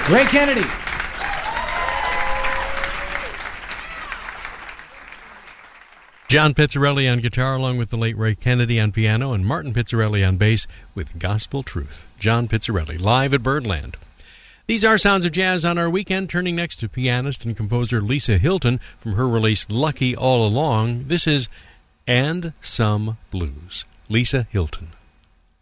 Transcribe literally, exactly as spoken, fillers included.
Ray Kennedy. John Pizzarelli on guitar, along with the late Ray Kennedy on piano, and Martin Pizzarelli on bass with Gospel Truth. John Pizzarelli, live at Birdland. These are Sounds of Jazz on our weekend, turning next to pianist and composer Lisa Hilton from her release Lucky All Along. This is And Some Blues. Lisa Hilton.